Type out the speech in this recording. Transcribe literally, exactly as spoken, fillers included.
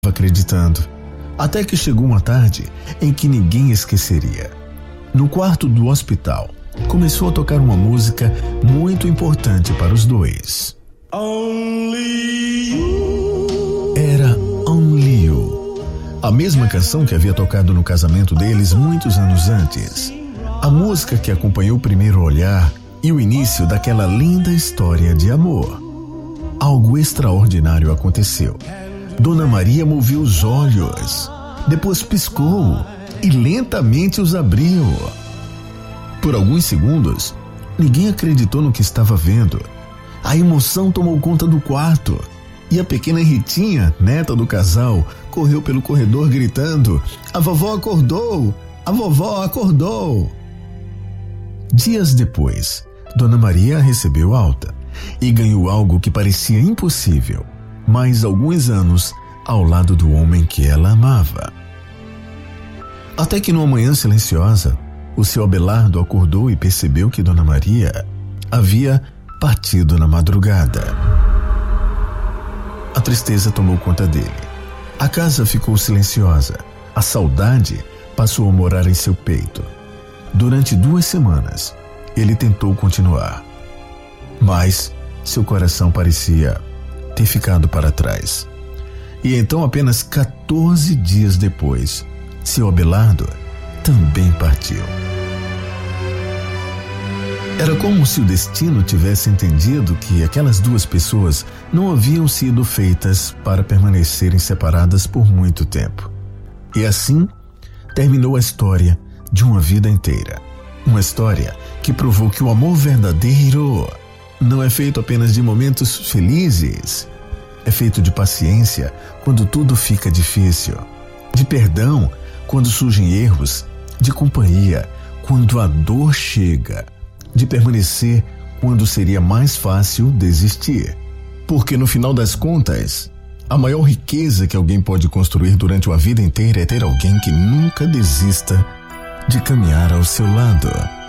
acreditando. Até que chegou uma tarde em que ninguém esqueceria. No quarto do hospital, começou a tocar uma música muito importante para os dois. Only you. Era Only You, a mesma canção que havia tocado no casamento deles muitos anos antes. A música que acompanhou o primeiro olhar e o início daquela linda história de amor. Algo extraordinário aconteceu. Dona Maria moveu os olhos, depois piscou e lentamente os abriu. Por alguns segundos, ninguém acreditou no que estava vendo. A emoção tomou conta do quarto e a pequena Ritinha, neta do casal, correu pelo corredor gritando: "A vovó acordou! A vovó acordou!" Dias depois, Dona Maria recebeu alta e ganhou algo que parecia impossível, mais alguns anos ao lado do homem que ela amava. Até que numa manhã silenciosa, o seu Abelardo acordou e percebeu que Dona Maria havia partido na madrugada. A tristeza tomou conta dele. A casa ficou silenciosa. A saudade passou a morar em seu peito. Durante duas semanas, ele tentou continuar, mas seu coração parecia ter ficado para trás. E então, apenas quatorze dias depois, seu Abelardo também partiu. Era como se o destino tivesse entendido que aquelas duas pessoas não haviam sido feitas para permanecerem separadas por muito tempo. E assim, terminou a história de uma vida inteira. Uma história que provou que o amor verdadeiro não é feito apenas de momentos felizes. É feito de paciência quando tudo fica difícil, de perdão quando surgem erros, de companhia quando a dor chega, de permanecer quando seria mais fácil desistir. Porque no final das contas, a maior riqueza que alguém pode construir durante uma vida inteira é ter alguém que nunca desista de caminhar ao seu lado.